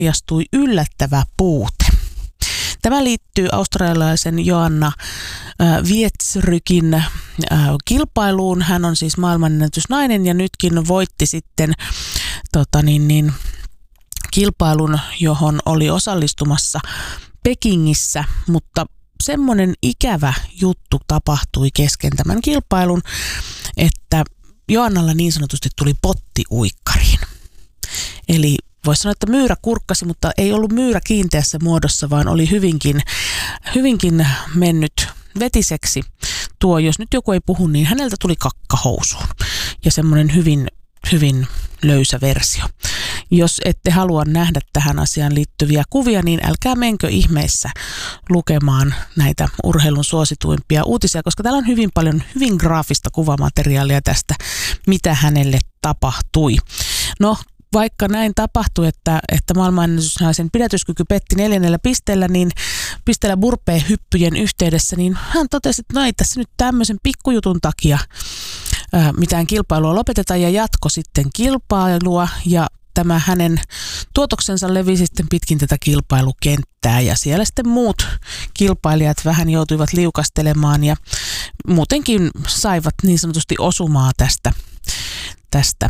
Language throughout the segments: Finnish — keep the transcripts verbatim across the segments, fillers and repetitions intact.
paljastui yllättävä puute. Tämä liittyy australialaisen Joanna Wietrykin kilpailuun. Hän on siis maailmanennätysnainen ja nytkin voitti sitten tota niin, niin, kilpailun, johon oli osallistumassa Pekingissä, mutta semmoinen ikävä juttu tapahtui kesken tämän kilpailun, että Joannalla niin sanotusti tuli potti uikkariin. Eli voisi sanoa, että myyrä kurkkasi, mutta ei ollut myyrä kiinteässä muodossa, vaan oli hyvinkin, hyvinkin mennyt vetiseksi. Tuo, jos nyt joku ei puhu, niin häneltä tuli kakka housuun ja semmoinen hyvin, hyvin löysä versio. Jos ette halua nähdä tähän asiaan liittyviä kuvia, niin älkää menkö ihmeessä lukemaan näitä urheilun suosituimpia uutisia, koska täällä on hyvin paljon hyvin graafista kuvamateriaalia tästä, mitä hänelle tapahtui. No, vaikka näin tapahtui, että, että maailmanennätysnaisen pidätyskyky petti neljännellä pisteellä, niin pisteellä burpee-hyppyjen yhteydessä, niin hän totesi, että no ei tässä nyt tämmöisen pikkujutun takia ää, mitään kilpailua lopetetaan ja jatko sitten kilpailua ja tämä hänen tuotoksensa levisi sitten pitkin tätä kilpailukenttää ja siellä sitten muut kilpailijat vähän joutuivat liukastelemaan ja muutenkin saivat niin sanotusti osumaa tästä, tästä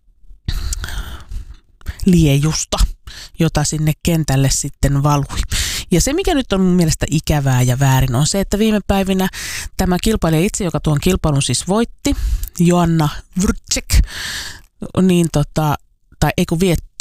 liejusta, jota sinne kentälle sitten valui. Ja se, mikä nyt on mun mielestä ikävää ja väärin, on se, että viime päivinä tämä kilpailija itse, joka tuon kilpailun siis voitti, Joanna Wietryk, niin tota, tai eikö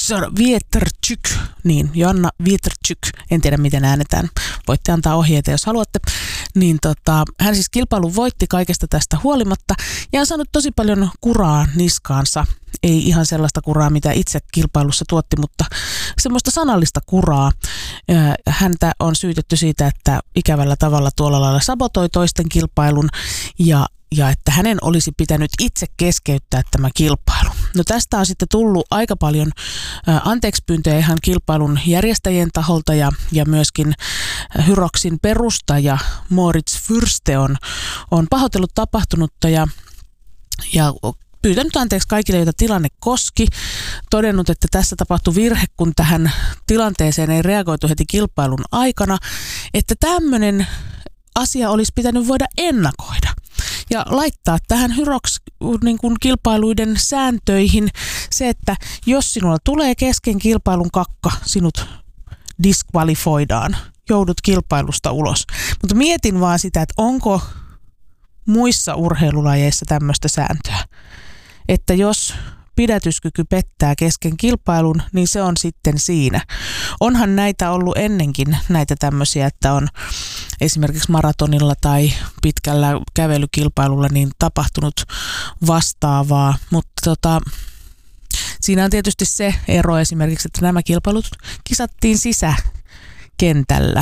Wietryk, niin Joanna Wietryk, en tiedä miten äänetään, voitte antaa ohjeita jos haluatte, niin tota, hän siis kilpailun voitti kaikesta tästä huolimatta ja on saanut tosi paljon kuraa niskaansa, ei ihan sellaista kuraa, mitä itse kilpailussa tuotti, mutta semmoista sanallista kuraa. Häntä on syytetty siitä, että ikävällä tavalla tuolla lailla sabotoi toisten kilpailun ja ja että hänen olisi pitänyt itse keskeyttää tämä kilpailu. No tästä on sitten tullut aika paljon anteeksipyyntöjä ihan kilpailun järjestäjien taholta ja, ja myöskin Hyroksin perustaja Moritz Fürste on, on pahoitellut tapahtunutta ja, ja pyytänyt anteeksi kaikille, joita tilanne koski, todennut, että tässä tapahtui virhe, kun tähän tilanteeseen ei reagoitu heti kilpailun aikana, että tämmöinen asia olisi pitänyt voida ennakoida ja laittaa tähän Hyroks niin kuin kilpailuiden sääntöihin se, että jos sinulla tulee kesken kilpailun kakka, sinut diskvalifoidaan, joudut kilpailusta ulos. Mutta mietin vaan sitä, että onko muissa urheilulajeissa tämmöistä sääntöä, että jos pidätyskyky pettää kesken kilpailun, niin se on sitten siinä. Onhan näitä ollut ennenkin, näitä tämmöisiä, että on esimerkiksi maratonilla tai pitkällä kävelykilpailulla niin tapahtunut vastaavaa, mutta tota, siinä on tietysti se ero esimerkiksi, että nämä kilpailut kisattiin sisäkentällä,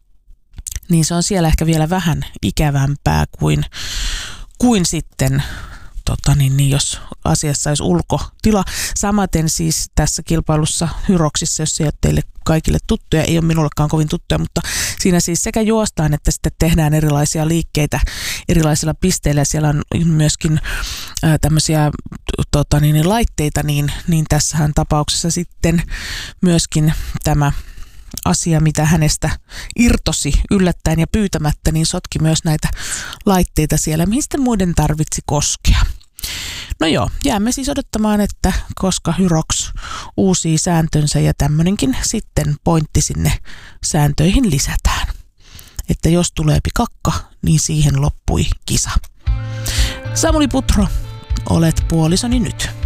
niin se on siellä ehkä vielä vähän ikävämpää kuin, kuin sitten Tota, niin, niin jos asiassa olisi ulkotila. Samaten siis tässä kilpailussa Hyroksissa, jos ei ole teille kaikille tuttuja, ei ole minullekaan kovin tuttuja, mutta siinä siis sekä juostaan että sitten tehdään erilaisia liikkeitä erilaisilla pisteillä ja siellä on myöskin ää, tämmöisiä tota, niin, laitteita, niin, niin tässähän tapauksessa sitten myöskin tämä asia, mitä hänestä irtosi yllättäen ja pyytämättä, niin sotki myös näitä laitteita siellä, mihin sitten muiden tarvitsi koskea. No joo, jäämme siis odottamaan, että koska Hyroks uusii sääntönsä ja tämmöinenkin sitten pointti sinne sääntöihin lisätään. Että jos tulee pikakka, niin siihen loppui kisa. Samuli Putro, olet puolisoni nyt.